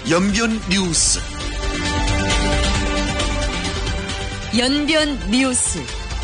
연변 뉴스. 연변 뉴스.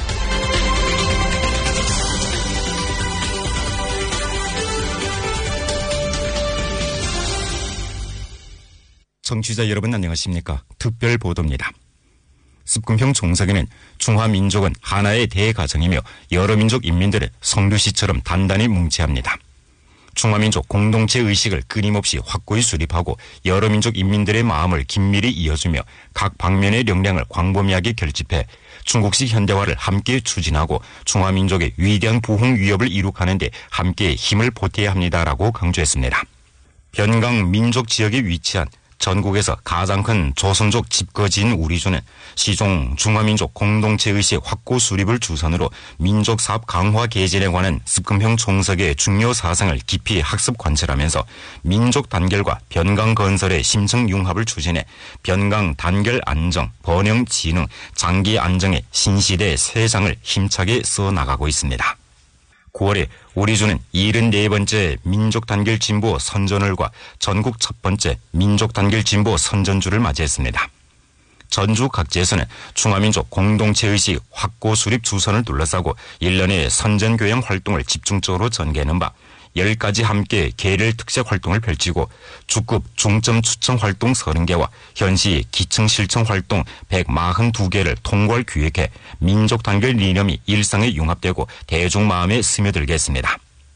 청취자 여러분 안녕하십니까? 특별 보도입니다. 습근평 총석에는 중화민족은 하나의 대가정이며 여러 민족 인민들의 성류씨처럼 단단히 뭉쳐야 합니다. 중화민족 공동체 의식을 끊임없이 확고히 수립하고 여러 민족 인민들의 마음을 긴밀히 이어주며 각 방면의 역량을 광범위하게 결집해 중국식 현대화를 함께 추진하고 중화민족의 위대한 부흥 위협을 이룩하는 데 함께 힘을 보태야 합니다라고 강조했습니다. 변강 민족 지역에 위치한 전국에서 가장 큰 조선족 집거지인 우리주는 시종 중화민족 공동체의식 확고 수립을 주선으로 민족사업 강화 개진에 관한 습근평 총석의 중요 사상을 깊이 학습 관철하면서 민족 단결과 변강 건설의 심층 융합을 추진해 변강 단결 안정, 번영 진흥, 장기 안정의 신시대 새 장을 힘차게 써나가고 있습니다. 9월에 우리주는 74번째 민족단결 진보 선전을과 전국 첫 번째 민족단결 진보 선전주를 맞이했습니다. 전주 각지에서는 중화민족 공동체의식 확고 수립 주선을 둘러싸고 1년의 선전교양 활동을 집중적으로 전개하는 바 10가지 함께 계를 특색 활동을 펼치고 주급 중점 추천 활동 30개와 현시 기층 실천 활동 142개를 통괄 기획해 민족 단결 이념이 일상에 융합되고 대중 마음에 스며들게 했습니다.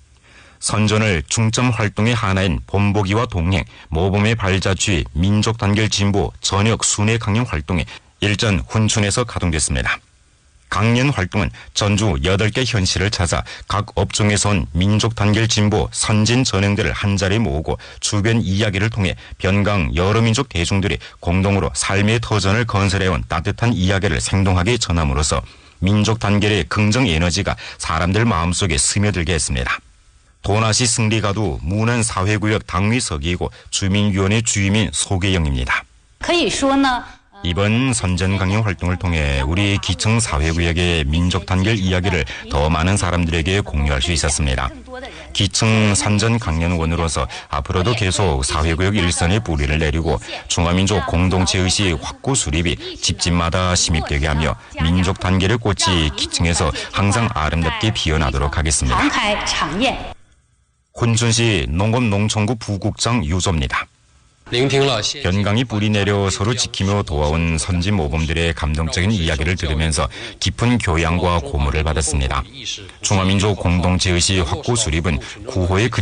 선전을 중점 활동의 하나인 본보기와 동행, 모범의 발자취 민족 단결 진보 전역 순회 강연 활동에 일전 훈춘에서 가동됐습니다. 강연 활동은 전주 8개 현시를 찾아 각 업종에서 온 민족 단결 진보 선진 전형들을 한자리에 모으고 주변 이야기를 통해 변강 여러 민족 대중들이 공동으로 삶의 터전을 건설해온 따뜻한 이야기를 생동하게 전함으로써 민족 단결의 긍정 에너지가 사람들 마음속에 스며들게 했습니다. 도나시 승리가도 문안 사회구역 당위서기이고 주민위원회 주임인 소계영입니다. 이번 선전 강연 활동을 통해 우리 기층 사회구역의 민족 단결 이야기를 더 많은 사람들에게 공유할 수 있었습니다. 기층 선전 강연원으로서 앞으로도 계속 사회구역 일선에 뿌리를 내리고 중화민족 공동체의식 확고 수립이 집집마다 심입되게 하며 민족 단결의 꽃이 기층에서 항상 아름답게 피어나도록 하겠습니다. 훈춘시 농업농촌구 부국장 유조입니다. 변강이 뿌리 내려 서로 지키며 도와온 선진 모범들의 감동적인 이야기를 들으면서 깊은 교양과 고무를 받았습니다. 중화민족 공동체의식 확고 수립은 구호에